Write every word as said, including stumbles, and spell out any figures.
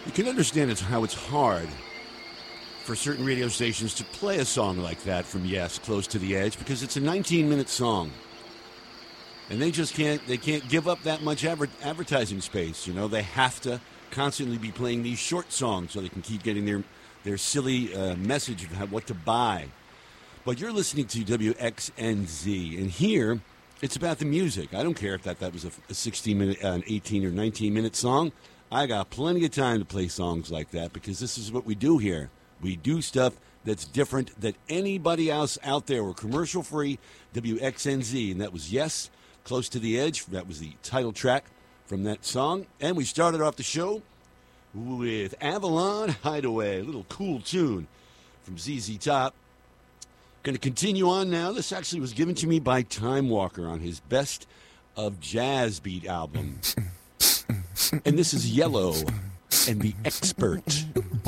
You can understand it's how it's hard for certain radio stations to play a song like that from Yes, Close to the Edge, because it's a nineteen-minute song. And they just can't, they can't give up that much adver- advertising space. You know, they have to constantly be playing these short songs so they can keep getting their, their silly uh, message of how, what to buy. But you're listening to W X N Z, and here it's about the music. I don't care if that, that was a, a sixteen-minute, uh, an eighteen or nineteen-minute song. I got plenty of time to play songs like that because this is what we do here. We do stuff that's different than anybody else out there. We're commercial-free, W X N Z, and that was Yes, Close to the Edge. That was the title track from that song. And we started off the show with Avalon Hideaway, a little cool tune from Z Z Top. Going to continue on now. This actually was given to me by Time Walker on his Best of Jazz Beat album. And this is Yellow and the Expert.